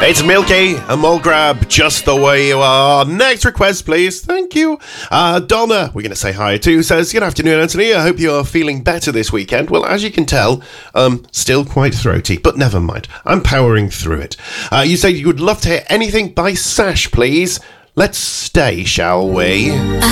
It's Milky, a mole grab, just the way you are. Next request, please. Thank you. Donna, we're going to say hi to, says, good afternoon, Anthony. I hope you're feeling better this weekend. Well, as you can tell, still quite throaty, but never mind. I'm powering through it. You say you would love to hear anything by Sash, please. Let's stay, shall we?